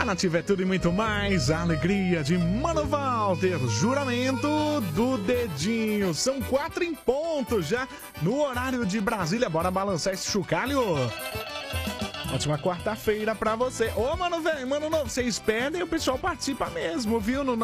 Nativa é tudo e muito mais. A alegria de Mano Walter. Juramento do dedinho. São 4 em ponto já no horário de Brasília. Bora balançar esse chocalho. Ótima quarta-feira pra você. Ô, mano, velho, mano novo, vocês pedem, o pessoal participa mesmo, viu? No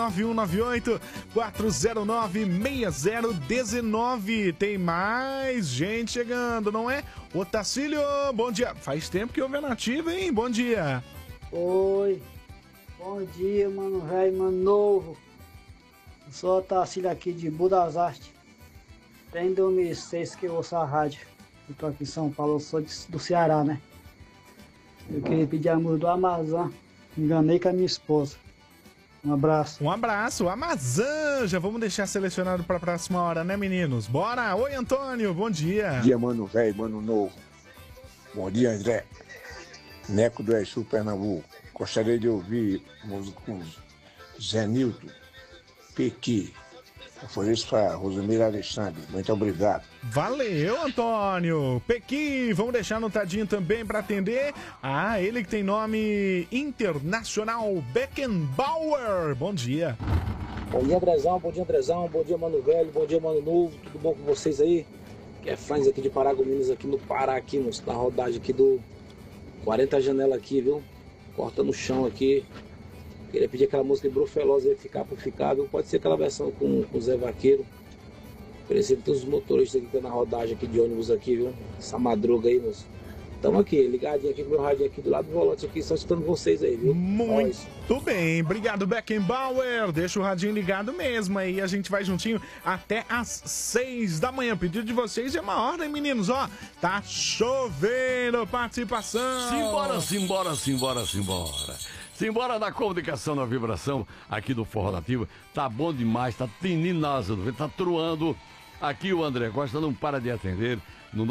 9198-409-6019. Tem mais gente chegando, não é? Ô, Tacílio, bom dia. Faz tempo que houve a Nativa, hein? Bom dia. Oi. Bom dia, mano velho, mano novo. Eu sou o Tacílio aqui de Budas Artes. Tem 2006 que eu ouço a rádio. Eu tô aqui em São Paulo, eu sou do Ceará, né? Eu queria pedir a música do Amazon. Enganei com a minha esposa. Um abraço. Um abraço, Amazon. Já vamos deixar selecionado para a próxima hora, né, meninos? Bora! Oi, Antônio, bom dia. Bom dia, mano velho, mano novo. Bom dia, André. Neco do Exu, Pernambuco. Gostaria de ouvir música com Zé Nilton, Pequi. Foi isso para Rosemira Alexandre. Muito obrigado. Valeu, Antônio. Pequi, vamos deixar anotadinho também para atender. Ah, ele que tem nome internacional, Beckenbauer. Bom dia. Bom dia, Andrezão. Bom dia, Andrezão. Bom dia, Mano Velho. Bom dia, Mano Novo. Tudo bom com vocês aí? Que é fãs aqui de Paragominas, aqui no Pará, aqui na rodagem aqui do 40 Janela aqui, viu? Corta no chão aqui. Queria pedir aquela música de Brufelosa aí, Ficar por Ficar, viu? Pode ser aquela versão com o Zé Vaqueiro. Oferecendo todos os motoristas que estão na rodagem aqui de ônibus aqui, viu? Essa madruga aí, moço. Estamos aqui, ligadinho aqui com o meu rádio aqui do lado do volante aqui, só escutando vocês aí, viu? Muito bem, obrigado, Beckenbauer. Deixa o radinho ligado mesmo aí, a gente vai juntinho até às 6 da manhã. Pedido de vocês é uma ordem, meninos, ó. Tá chovendo, participação. Simbora, simbora, simbora, simbora. Simbora da comunicação na vibração aqui do Forró Nativa. Tá bom demais, tá tinindo na asa do vento, tá truando. Aqui o André Costa não para de atender no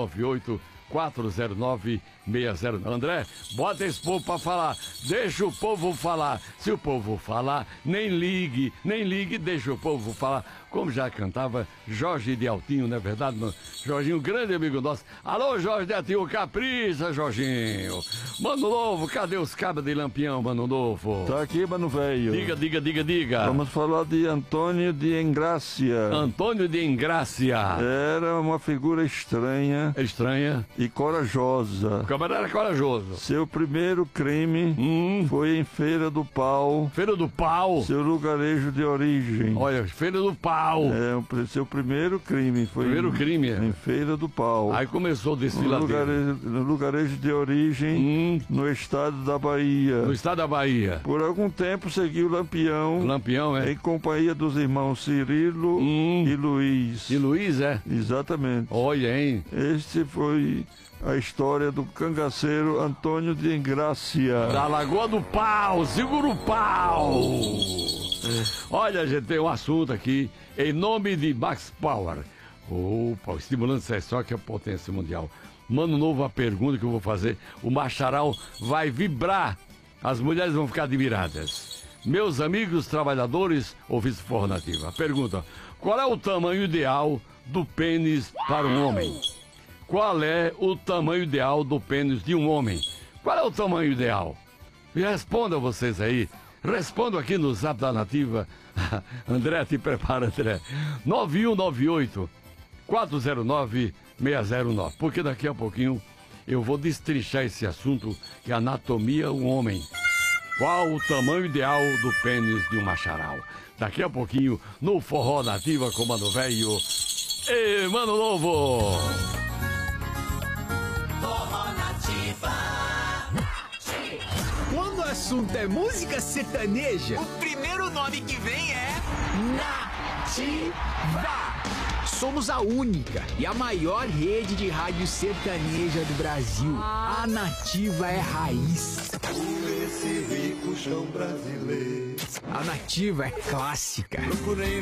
9198-409-60. André, bota esse povo pra falar. Deixa o povo falar. Se o povo falar, nem ligue, deixa o povo falar. Como já cantava Jorge de Altinho, não é verdade, mano? Jorginho, grande amigo nosso. Alô, Jorge de Altinho, capricha, Jorginho. Mano Novo, cadê os cabos de Lampião, Mano Novo? Tá aqui, mano velho. Diga. Vamos falar de Antônio de Engrácia. Antônio de Engrácia. Era uma figura estranha. Estranha. E corajosa. O camarada era corajoso. Seu primeiro crime foi em Feira do Pau. Feira do Pau? Seu lugarejo de origem. Olha, Feira do Pau. Seu primeiro crime foi em Feira do Pau. Aí começou o desfiladeiro. No lugarejo de origem, no estado da Bahia. No estado da Bahia. Por algum tempo seguiu Lampião. Lampião, é? Em companhia dos irmãos Cirilo e Luiz. E Luiz, é? Exatamente. Olha, hein? Este foi a história do cangaceiro Antônio de Engrácia. Da Lagoa do Pau, segura o pau! Olha, gente, tem um assunto aqui, em nome de Max Power. Opa, estimulante sexual que é a potência mundial. Mano Novo, a pergunta que eu vou fazer, o Macharal vai vibrar, as mulheres vão ficar admiradas. Meus amigos trabalhadores, ouvintes do Forró Nativa, a pergunta, qual é o tamanho ideal do pênis para um homem? Qual é o tamanho ideal do pênis de um homem? Qual é o tamanho ideal? Me respondam vocês aí. Respondam aqui no Zap da Nativa. André, te prepara, André. 9198-409-609. Porque daqui a pouquinho eu vou destrinchar esse assunto que é anatomia do homem. Qual o tamanho ideal do pênis de um macharal? Daqui a pouquinho no Forró Nativa com Mano Velho e Mano Novo. Quando o assunto é música sertaneja, o primeiro nome que vem é Nativa. Somos a única e a maior rede de rádio sertaneja do Brasil. A Nativa é raiz. Esse rico chão brasileiro. A Nativa é clássica.